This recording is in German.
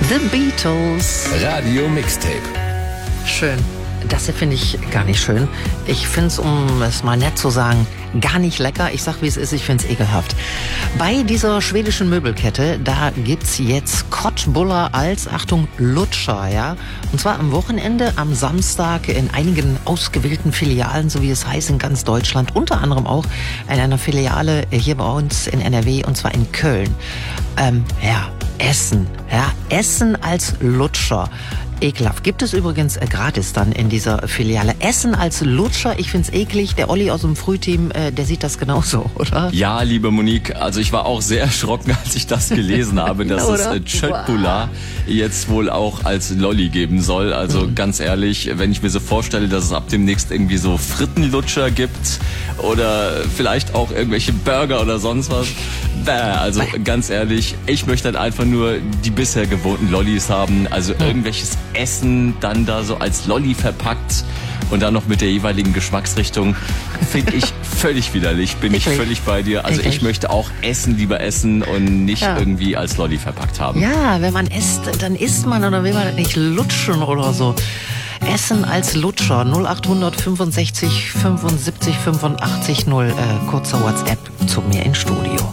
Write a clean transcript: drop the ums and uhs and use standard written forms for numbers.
The Beatles. Radio Mixtape. Schön. Das hier finde ich gar nicht schön. Ich finde es, um es mal nett zu sagen, gar nicht lecker. Ich sag, wie es ist, ich finde es ekelhaft. Bei dieser schwedischen Möbelkette, da gibt's jetzt Köttbullar als, Achtung, Lutscher, ja. Und zwar am Wochenende, am Samstag in einigen ausgewählten Filialen, so wie es heißt, in ganz Deutschland. Unter anderem auch in einer Filiale hier bei uns in NRW, und zwar in Köln. Essen als Lutscher. Ekelhaft. Gibt es übrigens gratis dann in dieser Filiale. Essen als Lutscher, ich find's eklig. Der Olli aus dem Frühteam, der sieht das genauso, oder? Ja, liebe Monique, also ich war auch sehr erschrocken, als ich das gelesen habe, dass es Köttbullar jetzt wohl auch als Lolli geben soll. Also ganz ehrlich, wenn ich mir so vorstelle, dass es ab demnächst irgendwie so Frittenlutscher gibt oder vielleicht auch irgendwelche Burger oder sonst was. Also ganz ehrlich, ich möchte halt einfach nur die bisher gewohnten Lollis haben, also irgendwelches Essen dann da so als Lolli verpackt und dann noch mit der jeweiligen Geschmacksrichtung, finde ich völlig widerlich, bin ich völlig bei dir. Also ich möchte auch lieber essen und nicht irgendwie als Lolli verpackt haben. Ja, wenn man isst, dann isst man, oder will man nicht lutschen oder so. Essen als Lutscher, 0800 65 75 85 0, kurzer WhatsApp zu mir ins Studio.